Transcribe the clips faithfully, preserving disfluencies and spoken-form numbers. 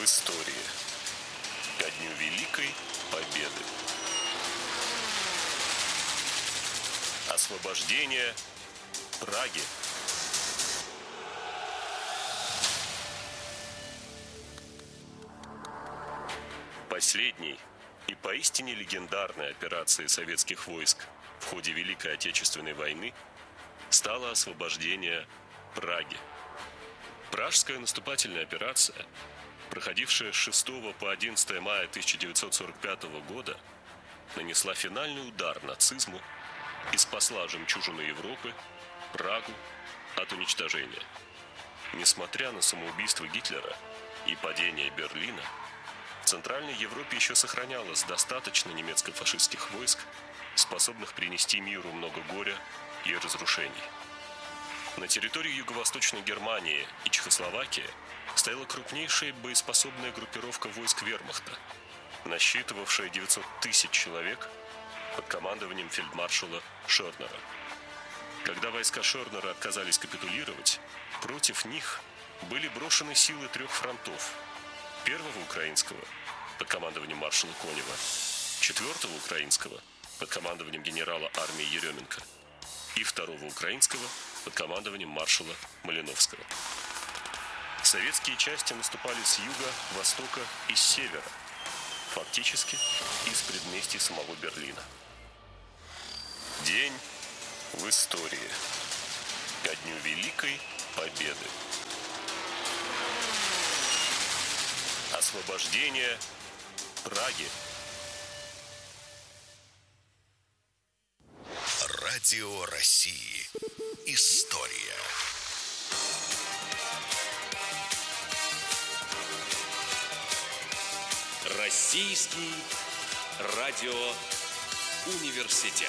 истории ко дню Великой Победы. Освобождение Праги. Последней и поистине легендарной операцией советских войск в ходе Великой Отечественной войны стало освобождение Праги. Пражская наступательная операция, проходившая с шестого по одиннадцатое мая тысяча девятьсот сорок пятого года, нанесла финальный удар нацизму и спасла жемчужину Европы, Прагу, от уничтожения. Несмотря на самоубийство Гитлера и падение Берлина, в Центральной Европе еще сохранялось достаточно немецко-фашистских войск, способных принести миру много горя и разрушений. На территории Юго-Восточной Германии и Чехословакии стояла крупнейшая боеспособная группировка войск вермахта, насчитывавшая девятьсот тысяч человек под командованием фельдмаршала Шернера. Когда войска Шернера отказались капитулировать, против них были брошены силы трех фронтов: первого украинского под командованием маршала Конева, четвертого украинского под командованием генерала армии Еременко и второго украинского под командованием маршала Малиновского. Советские части наступали с юга, востока и с севера, фактически из предместий самого Берлина. День в истории ко дню Великой Победы. Освобождение Праги. Радио России. История. Российский радиоуниверситет.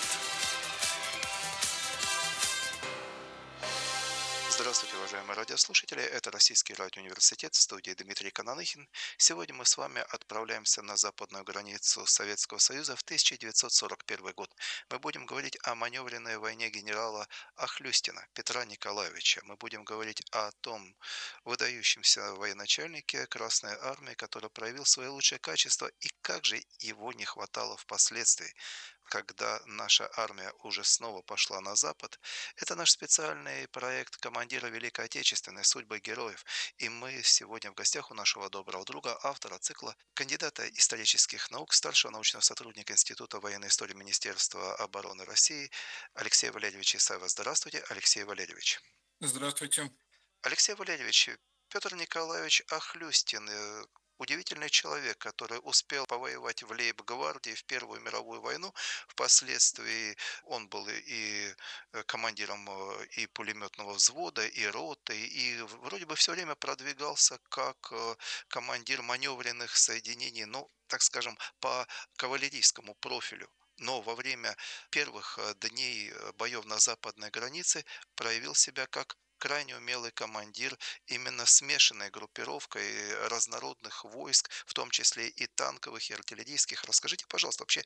Здравствуйте, уважаемые радиослушатели. Это Российский радиоуниверситет, в студии Дмитрий Кананыхин. Сегодня мы с вами отправляемся на западную границу Советского Союза в тысяча девятьсот сорок первый год. Мы будем говорить о маневренной войне генерала Охлюстина Петра Николаевича. Мы будем говорить о том выдающемся военачальнике Красной Армии, который проявил свои лучшие качества, и как же его не хватало впоследствии, когда наша армия уже снова пошла на запад. Это наш специальный проект «Командира Великой Отечественной. Судьбы героев». И мы сегодня в гостях у нашего доброго друга, автора цикла, кандидата исторических наук, старшего научного сотрудника Института военной истории Министерства обороны России Алексея Валерьевича Исаева. Здравствуйте, Алексей Валерьевич. Здравствуйте. Алексей Валерьевич, Петр Николаевич Охлюстин – удивительный человек, который успел повоевать в лейб-гвардии в Первую мировую войну. Впоследствии он был и командиром и пулеметного взвода, и роты, и вроде бы все время продвигался как командир маневренных соединений, ну, так скажем, по кавалерийскому профилю. Но во время первых дней боев на западной границе проявил себя как крайне умелый командир именно смешанной группировкой разнородных войск, в том числе и танковых, и артиллерийских. Расскажите, пожалуйста, вообще,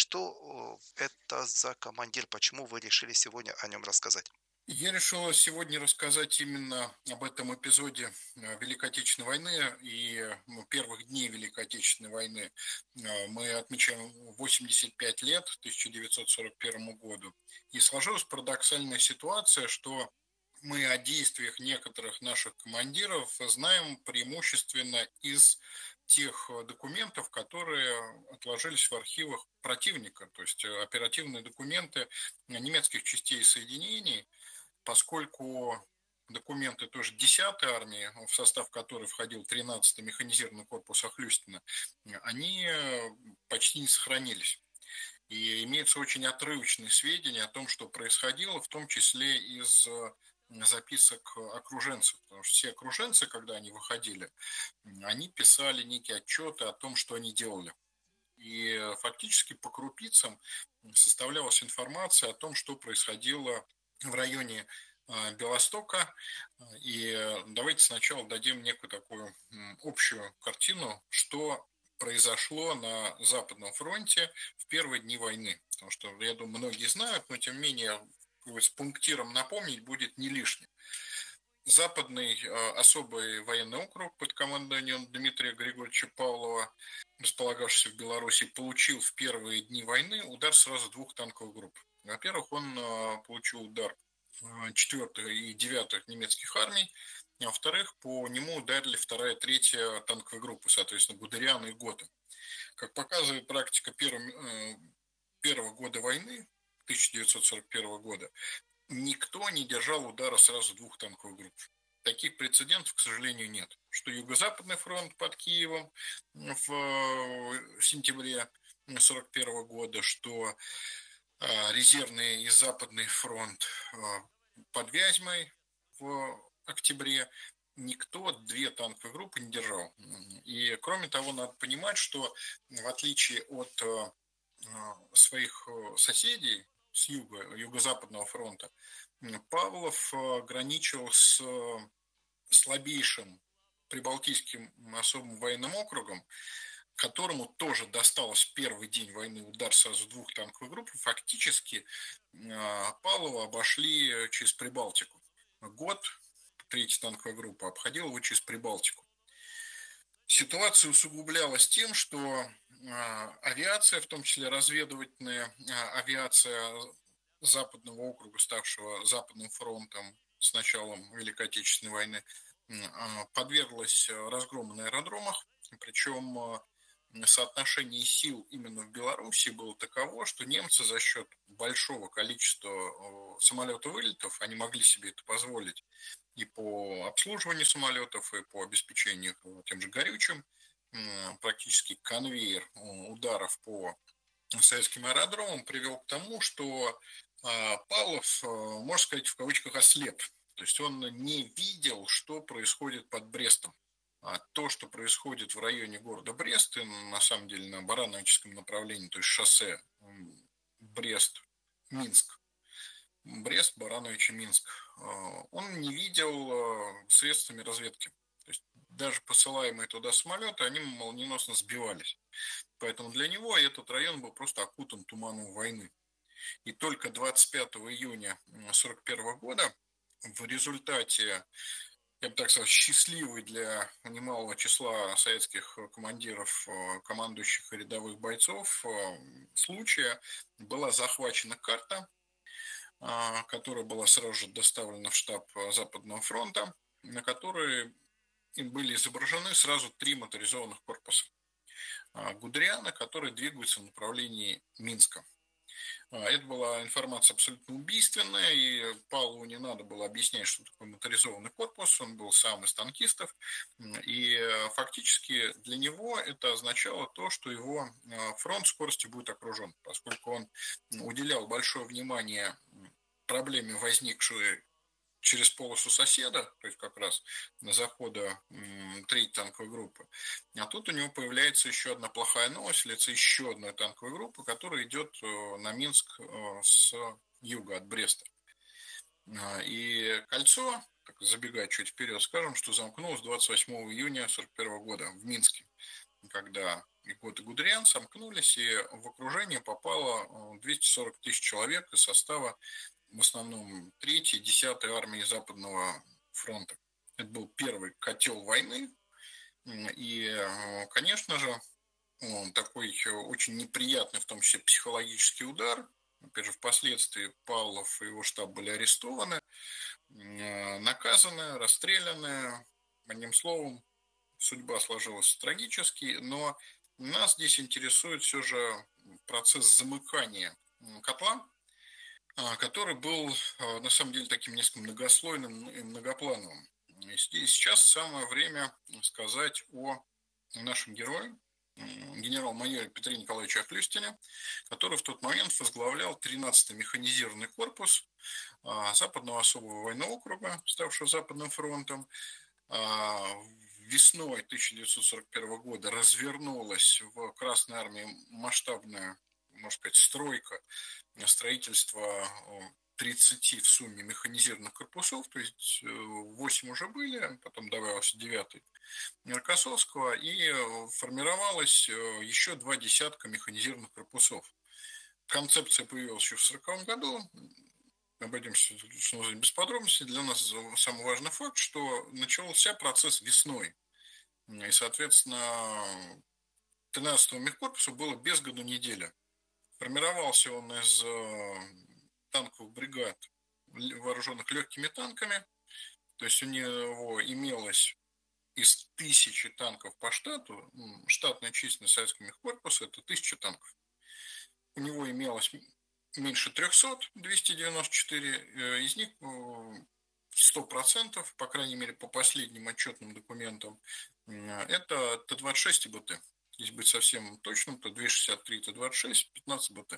что это за командир, почему вы решили сегодня о нем рассказать? Я решил сегодня рассказать именно об этом эпизоде Великой Отечественной войны и первых дней Великой Отечественной войны. Мы отмечаем восемьдесят пять лет, тысяча девятьсот сорок первому году. И сложилась парадоксальная ситуация, что мы о действиях некоторых наших командиров знаем преимущественно из тех документов, которые отложились в архивах противника, то есть оперативные документы немецких частей и соединений, поскольку документы тоже десятой армии, в состав которой входил тринадцатый механизированный корпус Охлюстина, они почти не сохранились. И имеются очень отрывочные сведения о том, что происходило, в том числе из записок окруженцев, потому что все окруженцы, когда они выходили, они писали некие отчеты о том, что они делали. И фактически по крупицам составлялась информация о том, что происходило в районе Белостока. И давайте сначала дадим некую такую общую картину, что произошло на Западном фронте в первые дни войны. Потому что, я думаю, многие знают, но тем не менее с пунктиром напомнить будет не лишним. Западный особый военный округ под командованием Дмитрия Григорьевича Павлова, располагавшийся в Беларуси, получил в первые дни войны удар сразу двух танковых групп. Во-первых, он получил удар четвёртой и девятой немецких армий, а во-вторых, по нему ударили вторая и третья танковые группы, соответственно, Гудериан и Гота. Как показывает практика первого, первого года войны, тысяча девятьсот сорок первого года, никто не держал удара сразу двух танковых групп. Таких прецедентов, к сожалению, нет. Что Юго-Западный фронт под Киевом в сентябре сорок первого года, что резервный и Западный фронт под Вязьмой в октябре, никто две танковые группы не держал. И кроме того, надо понимать, что в отличие от своих соседей с юга, Юго-Западного фронта, Павлов граничил с слабейшим Прибалтийским особым военным округом, которому тоже досталось в первый день войны удар сразу двух танковых групп. Фактически Павлова обошли через Прибалтику. Год, третья танковая группа, обходила его через Прибалтику. Ситуация усугублялась тем, что авиация, в том числе разведывательная авиация Западного округа, ставшего Западным фронтом с началом Великой Отечественной войны, подверглась разгрому на аэродромах, причем соотношение сил именно в Беларуси было таково, что немцы за счет большого количества самолетов-вылетов, они могли себе это позволить и по обслуживанию самолетов, и по обеспечению тем же горючим, практически конвейер ударов по советским аэродромам привел к тому, что Павлов, можно сказать, в кавычках ослеп. То есть он не видел, что происходит под Брестом. А то, что происходит в районе города Брест, и на самом деле на Барановическом направлении, то есть шоссе Брест-Минск, Брест, Баранович и Минск, он не видел средствами разведки. То есть даже посылаемые туда самолеты, они молниеносно сбивались. Поэтому для него этот район был просто окутан туманом войны. И только двадцать пятого июня сорок первого года в результате, я бы так сказал, счастливый для немалого числа советских командиров, командующих и рядовых бойцов случая, была захвачена карта, которая была сразу же доставлена в штаб Западного фронта, на которой им были изображены сразу три моторизованных корпуса Гудериана, которые двигаются в направлении Минска. Это была информация абсолютно убийственная, и Павлову не надо было объяснять, что такое моторизованный корпус, он был сам из танкистов, и фактически для него это означало то, что его фронт скорости будет окружен, поскольку он уделял большое внимание проблеме, возникшей через полосу соседа, то есть как раз на захода третьей танковой группы. А тут у него появляется еще одна плохая новость в лице еще одной танковой группы, которая идет на Минск с юга от Бреста. И кольцо, так забегая чуть вперед, скажем, что замкнулось двадцать восьмого июня сорок первого года в Минске, когда и Гот и Гудериан сомкнулись, и в окружение попало двести сорок тысяч человек из состава в основном третьей и десятой армии Западного фронта. Это был первый котел войны, и, конечно же, такой очень неприятный, в том числе психологический удар. Опять же, впоследствии Павлов и его штаб были арестованы, наказаны, расстреляны. Одним словом, судьба сложилась трагически, но нас здесь интересует все же процесс замыкания котла, который был, на самом деле, таким несколько многослойным и многоплановым. И сейчас самое время сказать о нашем герое, генерал-майоре Петре Николаевиче Охлюстине, который в тот момент возглавлял тринадцатый механизированный корпус Западного особого военного округа, ставшего Западным фронтом. Весной тысяча девятьсот сорок первого года развернулась в Красной армии масштабная, можно сказать, стройка, строительство тридцати в сумме механизированных корпусов, то есть восемь уже были, потом добавился девятый Рокоссовского, и формировалось еще два десятка механизированных корпусов. Концепция появилась еще в сороковом году, обойдемся без подробностей. Для нас самый важный факт, что начался процесс весной. И, соответственно, тринадцатого мехкорпуса было без году неделя. Формировался он из танковых бригад, вооруженных легкими танками. То есть у него имелось из тысячи танков по штату, штатная численность советского мехкорпуса – это тысяча танков. У него имелось меньше трехсот, двести девяносто четыре, из них сто процентов, по крайней мере, по последним отчетным документам, это Т двадцать шесть и Б Т. Если быть совсем точным, то двести шестьдесят три Т двадцать шесть, пятнадцать Б Т.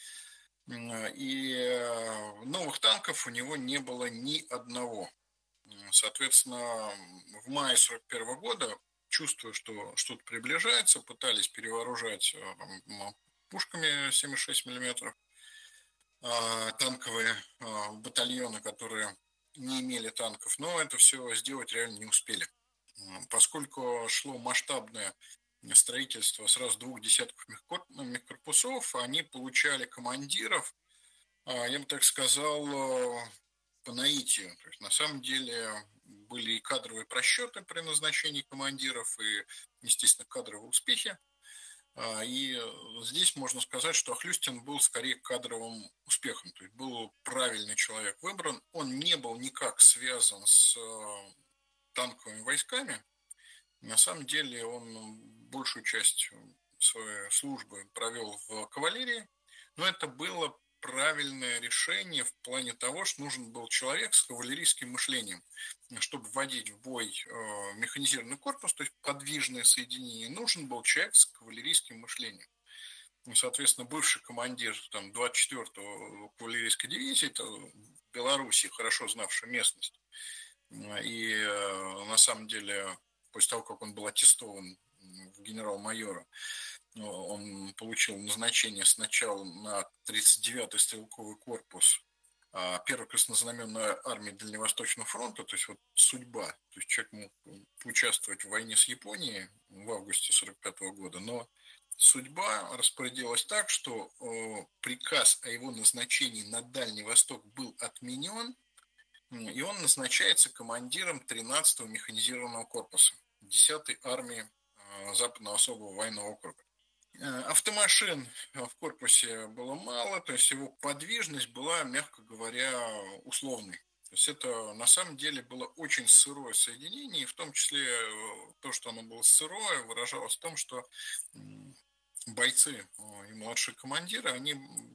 И новых танков у него не было ни одного. Соответственно, в мае сорок первого года, чувствуя, что что-то приближается, пытались перевооружать пушками семьдесят шесть миллиметров танковые батальоны, которые не имели танков, но это все сделать реально не успели. Поскольку шло масштабное строительство сразу двух десятков мехкорпусов, они получали командиров, я бы так сказал, по наитию. То есть на самом деле были и кадровые просчеты при назначении командиров, и, естественно, кадровые успехи. И здесь можно сказать, что Охлюстин был скорее кадровым успехом. То есть был правильный человек выбран. Он не был никак связан с танковыми войсками. На самом деле он большую часть своей службы провел в кавалерии. Но это было правильное решение в плане того, что нужен был человек с кавалерийским мышлением, чтобы вводить в бой механизированный корпус, то есть подвижное соединение, нужен был человек с кавалерийским мышлением. И, соответственно, бывший командир там, двадцать четвёртой кавалерийской дивизии, это в Беларуси, хорошо знавший местность, и на самом деле после того, как он был аттестован в генерал-майора, он получил назначение сначала на тридцать девятый стрелковый корпус первой краснознаменной армии Дальневосточного фронта, то есть вот судьба. То есть человек мог участвовать в войне с Японией в августе сорок пятого года, но судьба распорядилась так, что приказ о его назначении на Дальний Восток был отменен, и он назначается командиром тринадцатого механизированного корпуса десятой армии Западного особого военного округа. Автомашин в корпусе было мало, то есть его подвижность была, мягко говоря, условной. То есть это на самом деле было очень сырое соединение, и в том числе то, что оно было сырое, выражалось в том, что бойцы и младшие командиры, они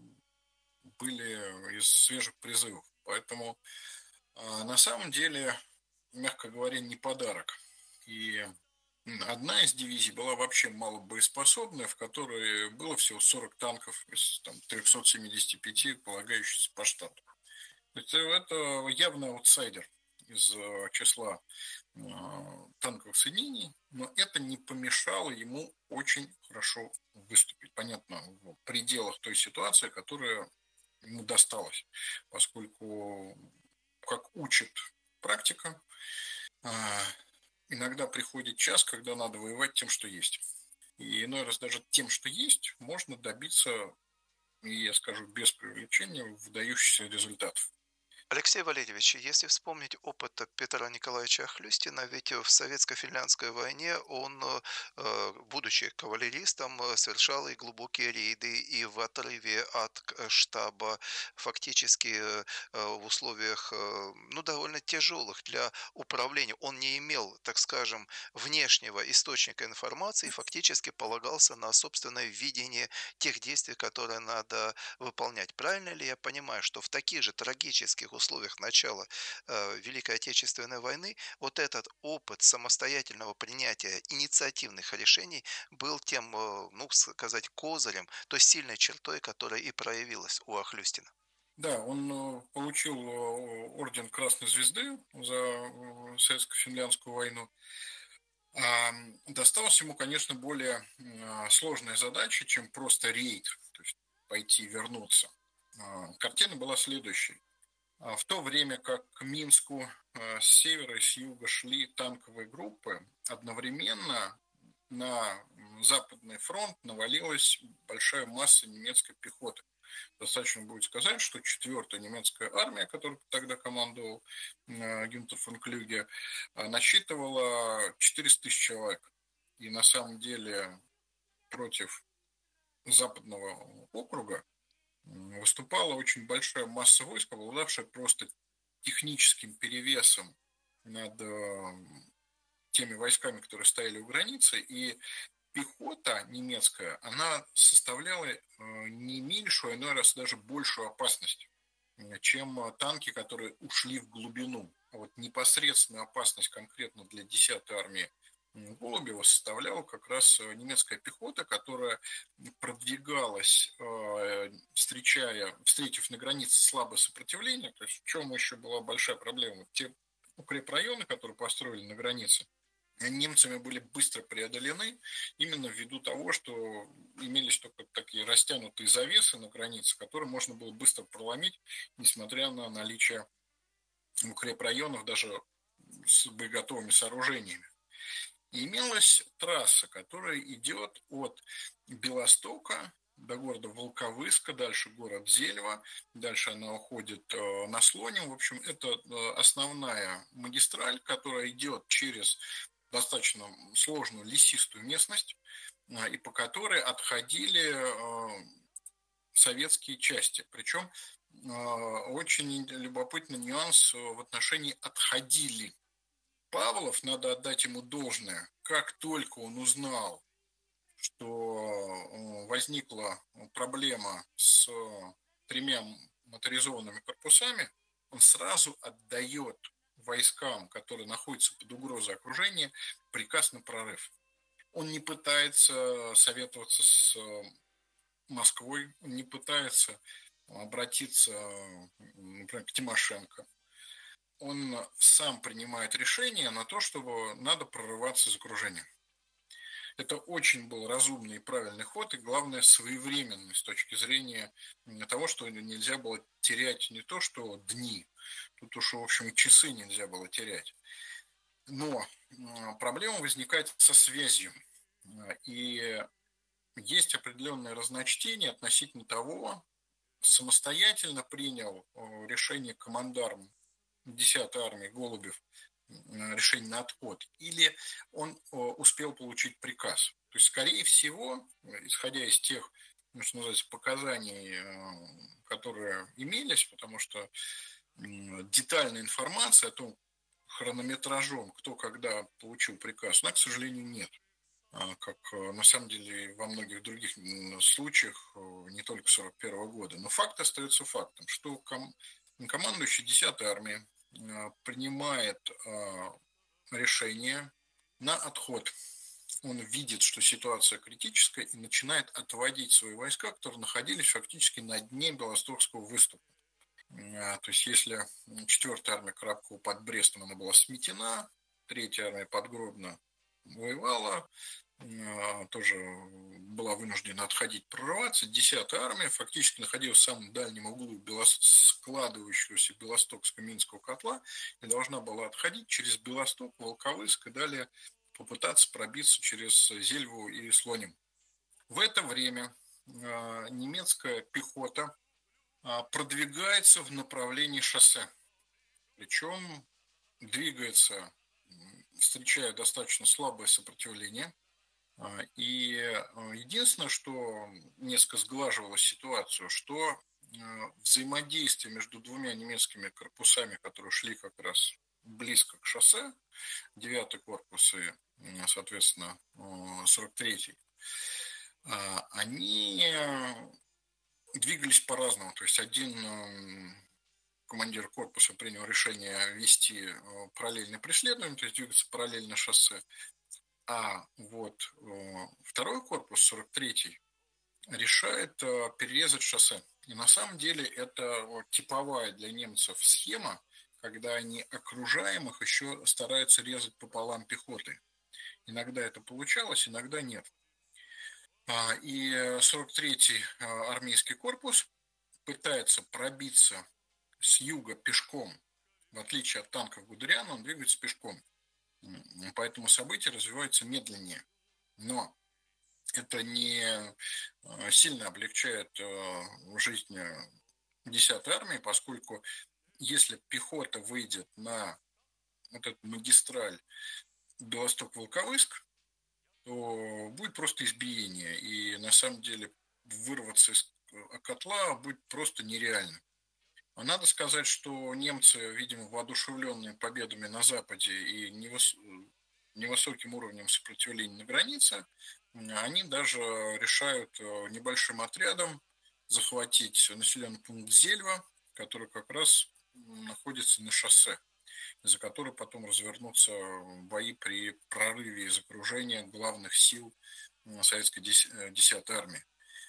были из свежих призывов. Поэтому на самом деле, мягко говоря, не подарок. И одна из дивизий была вообще малобоеспособная, в которой было всего сорок танков из там, триста семьдесят пять, полагающихся по штату. Это, это явный аутсайдер из числа э, танковых соединений, но это не помешало ему очень хорошо выступить. Понятно, в пределах той ситуации, которая ему досталась, поскольку, как учит практика, э, иногда приходит час, когда надо воевать тем, что есть. И иной раз даже тем, что есть, можно добиться, и я скажу без преувеличения, выдающихся результатов. Алексей Валерьевич, если вспомнить опыт Петра Николаевича Охлюстина, ведь в советско-финляндской войне он, будучи кавалеристом, совершал и глубокие рейды, и в отрыве от штаба, фактически в условиях, ну, довольно тяжелых для управления. Он не имел, так скажем, внешнего источника информации, фактически полагался на собственное видение тех действий, которые надо выполнять. Правильно ли я понимаю, что в таких же трагических условиях начала э, Великой Отечественной войны вот этот опыт самостоятельного принятия инициативных решений был тем, э, ну, сказать, козырем, то есть сильной чертой, которая и проявилась у Охлюстина? Да, он получил орден Красной Звезды за советско-финляндскую войну. Досталась ему, конечно, более сложная задача, чем просто рейд, то есть пойти и вернуться. Картина была следующей. В то время как к Минску с севера и с юга шли танковые группы, одновременно на Западный фронт навалилась большая масса немецкой пехоты. Достаточно будет сказать, что четвёртая немецкая армия, которой тогда командовал Гюнтер фон Клюге, насчитывала четыреста тысяч человек. И на самом деле против Западного округа выступала очень большая масса войск, обладавшая просто техническим перевесом над теми войсками, которые стояли у границы, и пехота немецкая, она составляла не меньшую, а иной раз даже большую опасность, чем танки, которые ушли в глубину. А вот непосредственная опасность конкретно для десятой армии Голубева составляла как раз немецкая пехота, которая продвигалась, встречая, встретив на границе слабое сопротивление. То есть в чем еще была большая проблема? Те укрепрайоны, которые построили на границе, немцами были быстро преодолены именно ввиду того, что имелись только такие растянутые завесы на границе, которые можно было быстро проломить, несмотря на наличие укрепрайонов даже с боеготовыми сооружениями. И имелась трасса, которая идет от Белостока до города Волковыска, дальше город Зельва, дальше она уходит на Слоним. В общем, это основная магистраль, которая идет через достаточно сложную лесистую местность, и по которой отходили советские части. Причем очень любопытный нюанс в отношении «отходили». Павлов, надо отдать ему должное, как только он узнал, что возникла проблема с тремя моторизованными корпусами, он сразу отдает войскам, которые находятся под угрозой окружения, приказ на прорыв. Он не пытается советоваться с Москвой, он не пытается обратиться, например, к Тимошенко. Он сам принимает решение на то, чтобы надо прорываться из окружения. Это очень был разумный и правильный ход, и, главное, своевременный с точки зрения того, что нельзя было терять не то, что дни, тут уж, в общем, и часы нельзя было терять. Но проблема возникает со связью. И есть определенное разночтение относительно того, самостоятельно принял решение командарм десятой армии Голубев, решение на отход, или он успел получить приказ. То есть, скорее всего, исходя из тех, что называется, показаний, которые имелись, потому что детальная информация о том, хронометражом, кто когда получил приказ, она, к сожалению, нет. Как на самом деле во многих других случаях, не только сорок первого года. Но факт остается фактом, что ком- командующий десятой армией принимает решение на отход. Он видит, что ситуация критическая, и начинает отводить свои войска, которые находились фактически на дне Белостокского выступа. То есть, если четвёртая армия Коробкова под Брестом она была сметена, третья армия под Гродно воевала, тоже была вынуждена отходить, прорываться. Десятая армия фактически находилась в самом дальнем углу складывающегося Белостокско-Минского котла и должна была отходить через Белосток, Волковыск и далее попытаться пробиться через Зельву и Слоним. В это время немецкая пехота продвигается в направлении шоссе. Причем двигается, встречая достаточно слабое сопротивление. И единственное, что несколько сглаживало ситуацию, что взаимодействие между двумя немецкими корпусами, которые шли как раз близко к шоссе, девятый корпус и, соответственно, сорок третий, они двигались по-разному. То есть один командир корпуса принял решение вести параллельное преследование, то есть двигаться параллельно шоссе. А вот второй корпус, сорок третий, решает перерезать шоссе. И на самом деле это типовая для немцев схема, когда они окружаемых еще стараются резать пополам пехоты. Иногда это получалось, иногда нет. И сорок третий армейский корпус пытается пробиться с юга пешком. В отличие от танков Гудериана, он двигается пешком. Поэтому события развиваются медленнее. Но это не сильно облегчает жизнь десятой армии, поскольку если пехота выйдет на вот эту магистраль Белосток-Волковыск, то будет просто избиение. И на самом деле вырваться из котла будет просто нереально. А надо сказать, что немцы, видимо, воодушевленные победами на Западе и невыс... невысоким уровнем сопротивления на границе, они даже решают небольшим отрядом захватить населенный пункт Зельва, который как раз находится на шоссе, из-за которой потом развернутся бои при прорыве из окружения главных сил советской десятой армии.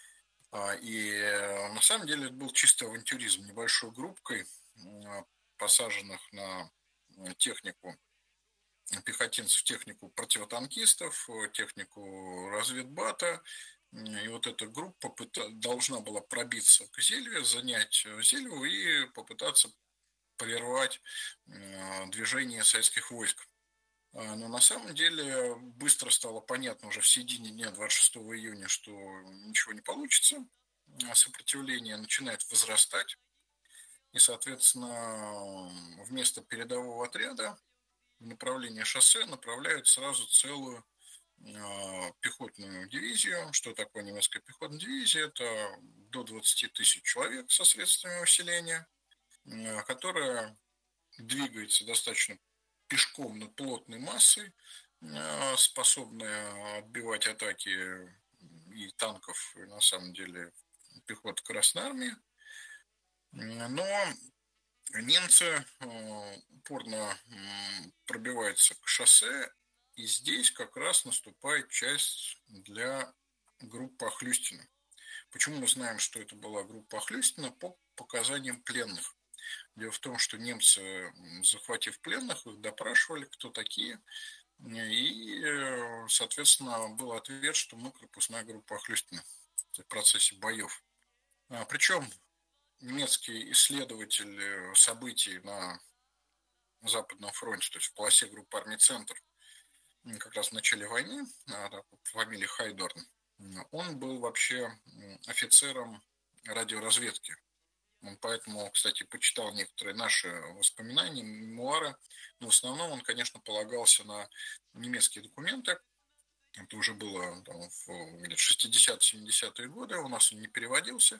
И на самом деле это был чистый авантюризм. Небольшой группкой посаженных на технику пехотинцев, технику противотанкистов, технику разведбата. И вот эта группа должна была пробиться к Зельве, занять Зельву и попытаться прервать движение советских войск. Но на самом деле быстро стало понятно уже в середине дня двадцать шестого июня, что ничего не получится. Сопротивление начинает возрастать. И, соответственно, вместо передового отряда в направлении шоссе направляют сразу целую пехотную дивизию. Что такое немецкая пехотная дивизия? Это до двадцати тысяч человек со средствами усиления, которая двигается достаточно пешком, но плотной массой, способная отбивать атаки и танков, и на самом деле пехоты Красной Армии. Но немцы упорно пробиваются к шоссе, и здесь как раз наступает часть для группы Охлюстина. Почему мы знаем, что это была группа Охлюстина? По показаниям пленных. Дело в том, что немцы, захватив пленных, их допрашивали, кто такие, и, соответственно, был ответ, что мы корпусная группа Охлюстина в процессе боев. Причем немецкий исследователь событий на Западном фронте, то есть в полосе группы армий «Центр», как раз в начале войны, по фамилии Хайдорн, он был вообще офицером радиоразведки. Он поэтому, кстати, почитал некоторые наши воспоминания, мемуары, но в основном он, конечно, полагался на немецкие документы. Это уже было там, в шестидесятые-семидесятые годы, у нас он не переводился.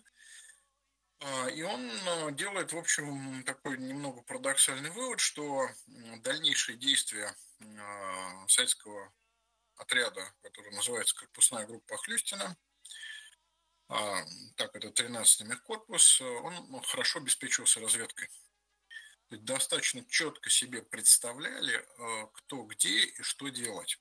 И он делает, в общем, такой немного парадоксальный вывод, что дальнейшие действия советского отряда, который называется корпусная группа Охлюстина, а, так, это тринадцатый мехкорпус, он хорошо обеспечивался разведкой. То есть достаточно четко себе представляли, кто где и что делать.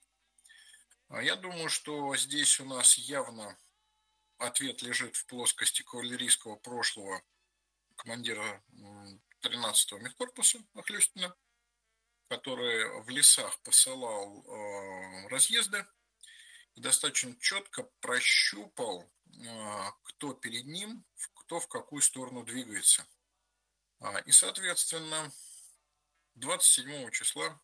Я думаю, что здесь у нас явно ответ лежит в плоскости кавалерийского прошлого командира тринадцатого мехкорпуса Охлюстина, который в лесах посылал разъезды и достаточно четко прощупал, кто перед ним, кто в какую сторону двигается. И, соответственно, двадцать седьмого числа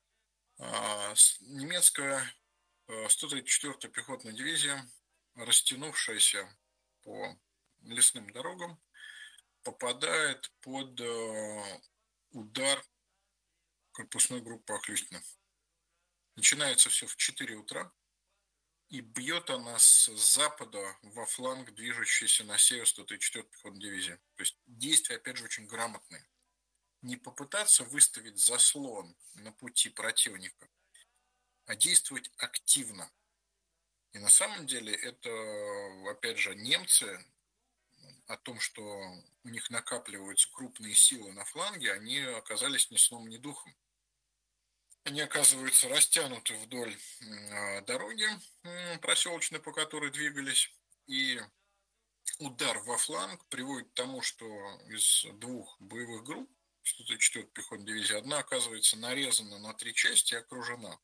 немецкая сто тридцать четвёртая пехотная дивизия, растянувшаяся по лесным дорогам, попадает под удар корпусной группы Охлюстина. Начинается все в четыре утра. И бьет она с запада во фланг движущейся на север сто тридцать четвёртой пехотной дивизии. То есть действия, опять же, очень грамотные. Не попытаться выставить заслон на пути противника, а действовать активно. И на самом деле это, опять же, немцы о том, что у них накапливаются крупные силы на фланге, они оказались ни сном, ни духом. Они оказываются растянуты вдоль дороги проселочной, по которой двигались, и удар во фланг приводит к тому, что из двух боевых групп сто тридцать четвёртой пехотной дивизии одна оказывается нарезана на три части и окружена.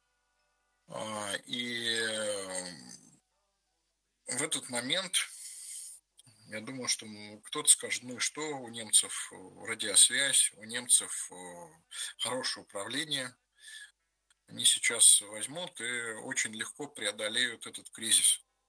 И в этот момент, я думаю, что кто-то скажет, ну и что, у немцев радиосвязь, у немцев хорошее управление, они сейчас возьмут и очень легко преодолеют этот кризис.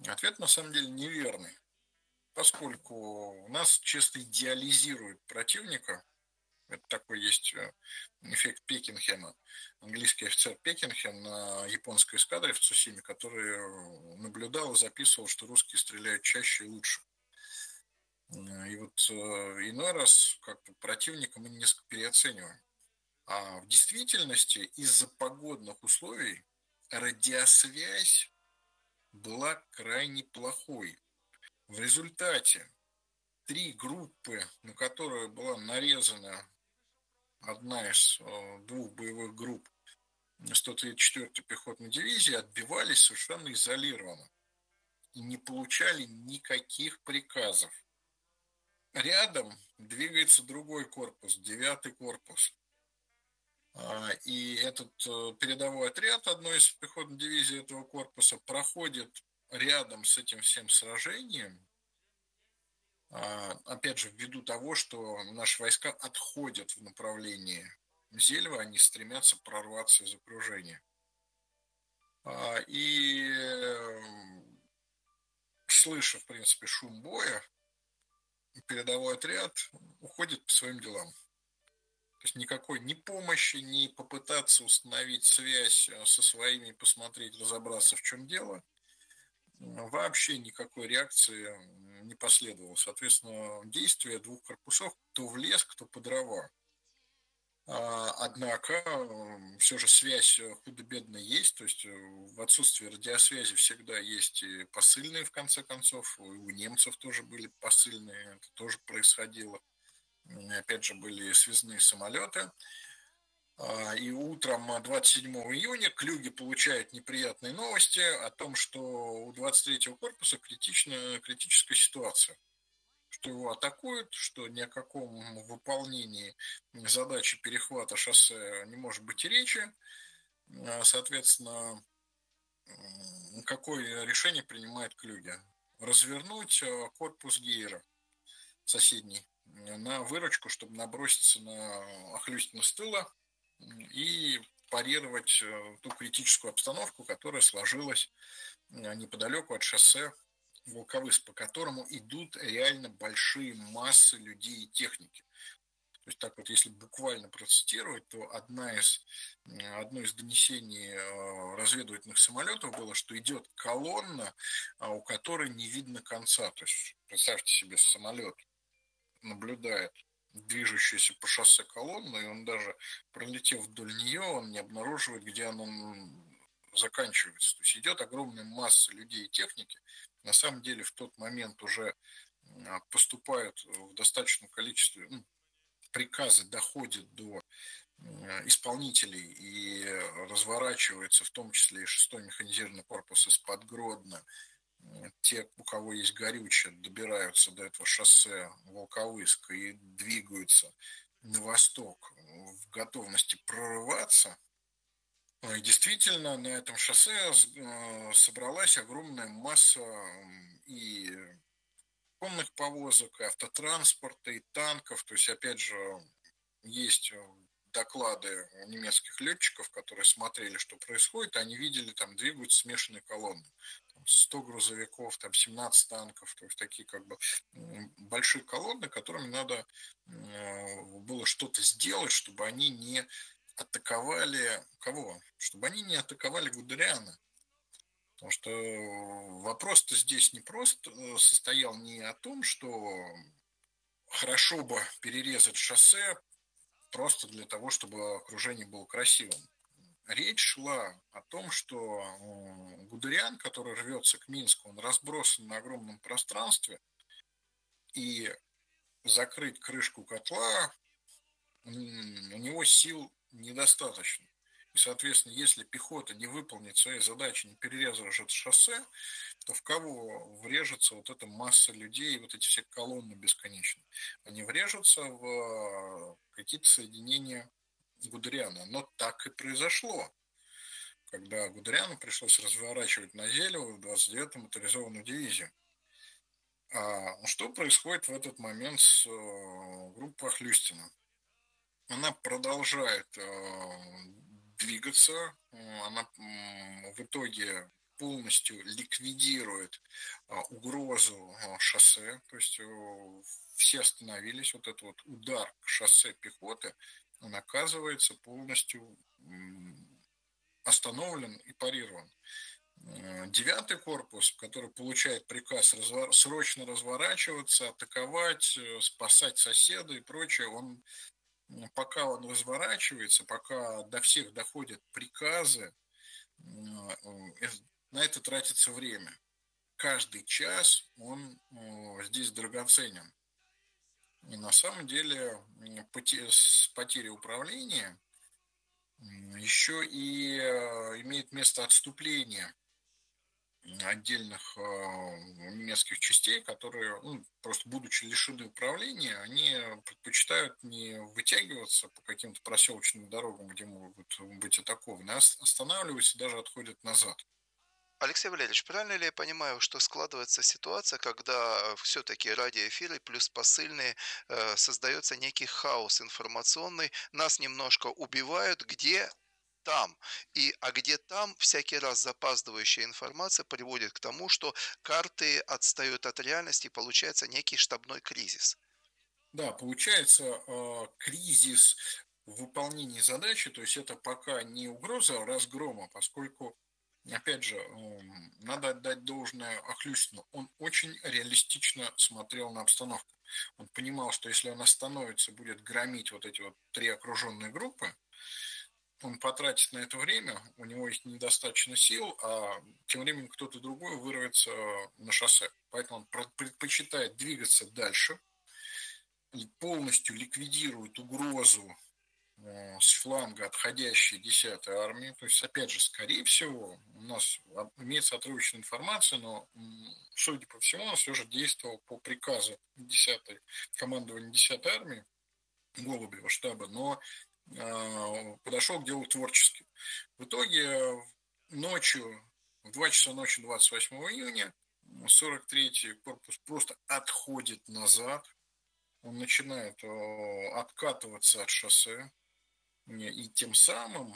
Ответ на самом деле неверный, поскольку у нас часто идеализируют противника. Это такой есть эффект Пекинхема. Английский офицер Пекинхем на японской эскадре в Цусиме, который наблюдал и записывал, что русские стреляют чаще и лучше. И вот иной раз как-то противника мы несколько переоцениваем. А в действительности из-за погодных условий радиосвязь была крайне плохой. В результате три группы, на которые была нарезана одна из двух боевых групп сто тридцать четвёртой пехотной дивизии, отбивались совершенно изолированно и не получали никаких приказов. Рядом двигается другой корпус, девятый корпус. И этот передовой отряд одной из пехотных дивизий этого корпуса проходит рядом с этим всем сражением, опять же, ввиду того, что наши войска отходят в направлении Зельва, они стремятся прорваться из окружения. И слыша, в принципе, шум боя, передовой отряд уходит по своим делам. То есть никакой ни помощи, ни попытаться установить связь со своими, посмотреть, разобраться, в чем дело, вообще никакой реакции не последовало. Соответственно, действия двух корпусов кто в лес, кто по дрова. Однако все же связь худо-бедно есть, то есть в отсутствии радиосвязи всегда есть и посыльные, в конце концов, и у немцев тоже были посыльные, это тоже происходило. Опять же, были связные самолеты. И утром двадцать седьмого июня Клюге получает неприятные новости о том, что у двадцать третьего корпуса критичная, критическая ситуация. Что его атакуют, что ни о каком выполнении задачи перехвата шоссе не может быть и речи. Соответственно, какое решение принимает Клюге? Развернуть корпус Гейера соседний на выручку, чтобы наброситься на Охлюстина с тыла и парировать ту критическую обстановку, которая сложилась неподалеку от шоссе Волковыск, по которому идут реально большие массы людей и техники. То есть так вот, если буквально процитировать, то одна из, одно из донесений разведывательных самолетов было, что идет колонна, у которой не видно конца. То есть представьте себе, самолет наблюдает движущуюся по шоссе колонну, и он даже, пролетев вдоль нее, он не обнаруживает, где она заканчивается. То есть идет огромная масса людей и техники. На самом деле в тот момент уже поступают в достаточном количестве, ну, приказы доходят до исполнителей и разворачивается в том числе и шестой механизированный корпус из-под Гродно. Те, у кого есть горючее, добираются до этого шоссе Волковыск и двигаются на восток в готовности прорываться. И действительно, на этом шоссе собралась огромная масса и конных повозок, и автотранспорта, и танков. То есть, опять же, есть доклады немецких летчиков, которые смотрели, что происходит, они видели, там двигаются смешанные колонны. сто грузовиков, там семнадцать танков, то есть такие как бы большие колонны, которыми надо было что-то сделать, чтобы они не атаковали кого? Чтобы они не атаковали Гудериана. Потому что вопрос-то здесь не просто состоял не о том, что хорошо бы перерезать шоссе просто для того, чтобы окружение было красивым. Речь шла о том, что Гудериан, который рвется к Минску, он разбросан на огромном пространстве, и закрыть крышку котла у него сил недостаточно. И, соответственно, если пехота не выполнит свои задачи, не перерезав это шоссе, то в кого врежется вот эта масса людей, вот эти все колонны бесконечные? Они врежутся в какие-то соединения Гудериана. Но так и произошло, когда Гудериану пришлось разворачивать на Зелево в двадцать девятом моторизованную дивизию. А что происходит в этот момент с группой Охлюстина? Она продолжает двигаться, она в итоге полностью ликвидирует угрозу шоссе, то есть все остановились, вот этот вот удар шоссе пехоты, он оказывается полностью остановлен и парирован. Девятый корпус, который получает приказ развор... срочно разворачиваться, атаковать, спасать соседа и прочее, он, пока он разворачивается, пока до всех доходят приказы, на это тратится время. Каждый час он здесь драгоценен. И на самом деле с потерей управления еще и имеет место отступление отдельных немецких частей, которые, ну, просто будучи лишены управления, они предпочитают не вытягиваться по каким-то проселочным дорогам, где могут быть атакованы, а останавливаются и даже отходят назад. Алексей Валерьевич, правильно ли я понимаю, что складывается ситуация, когда все-таки радиоэфиры плюс посыльные э, создается некий хаос информационный, нас немножко убивают, где там, и а где там всякий раз запаздывающая информация приводит к тому, что карты отстают от реальности, и получается некий штабной кризис. Да, получается э, кризис в выполнении задачи, то есть это пока не угроза разгрома, поскольку, опять же, надо отдать должное Охлюстину. Он очень реалистично смотрел на обстановку. Он понимал, что если он остановится, будет громить вот эти вот три окруженные группы, он потратит на это время, у него есть недостаточно сил, а тем временем кто-то другой вырвется на шоссе. Поэтому он предпочитает двигаться дальше, полностью ликвидирует угрозу с фланга отходящей десятой армии. То есть, опять же, скорее всего, у нас имеется отрывочная информация, но, судя по всему, он все же действовал по приказу десятой, командования десятой армии, Голубева штаба, но э, подошел к делу творчески. В итоге ночью, в два часа ночи двадцать восьмого июня, сорок третий корпус просто отходит назад, он начинает э, откатываться от шоссе, и тем самым,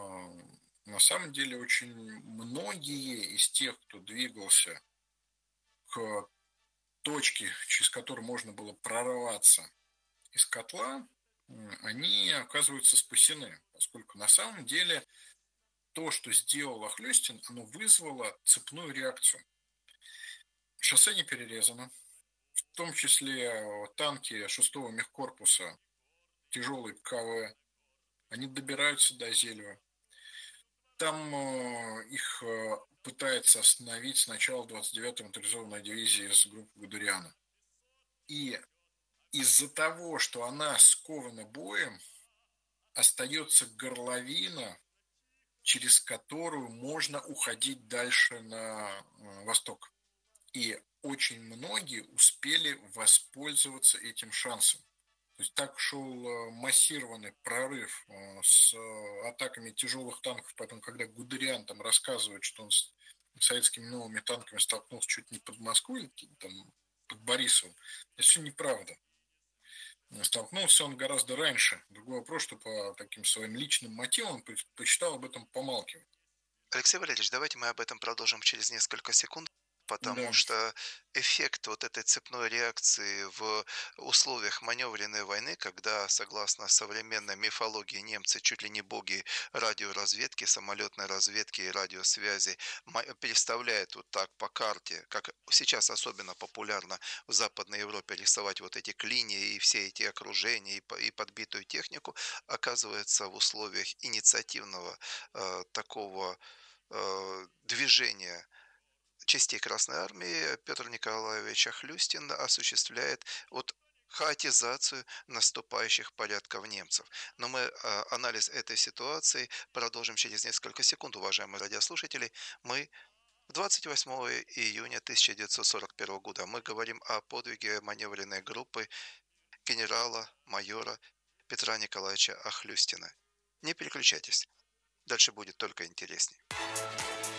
на самом деле, очень многие из тех, кто двигался к точке, через которую можно было прорваться из котла, они оказываются спасены, поскольку на самом деле то, что сделал Охлюстин, оно вызвало цепную реакцию. Шоссе не перерезано, в том числе танки шестого мехкорпуса, тяжелые КВ, они добираются до Зельва. Там э, их э, пытается остановить сначала двадцать девятая моторизованная дивизия из группы Гудериана. И из-за того, что она скована боем, остается горловина, через которую можно уходить дальше на э, восток. И очень многие успели воспользоваться этим шансом. То есть так шел массированный прорыв с атаками тяжелых танков. Потом, когда Гудериан там рассказывает, что он с советскими новыми танками столкнулся чуть не под Москвой, там, под Борисовым, это все неправда. Столкнулся он гораздо раньше. Другой вопрос, что по таким своим личным мотивам предпочитал об этом помалкивать. Алексей Валерьевич, давайте мы об этом продолжим через несколько секунд. Потому Да. что эффект вот этой цепной реакции в условиях маневренной войны, когда, согласно современной мифологии, немцы чуть ли не боги радиоразведки, самолетной разведки и радиосвязи, переставляют вот так по карте, как сейчас особенно популярно в Западной Европе рисовать вот эти клинии и все эти окружения и подбитую технику, оказывается в условиях инициативного э, такого э, движения частей Красной Армии Петр Николаевич Охлюстин осуществляет вот хаотизацию наступающих порядков немцев. Но мы э, анализ этой ситуации продолжим через несколько секунд, уважаемые радиослушатели. Мы двадцать восьмого июня тысяча девятьсот сорок первого года мы говорим о подвиге маневренной группы генерала-майора Петра Николаевича Охлюстина. Не переключайтесь, дальше будет только интереснее.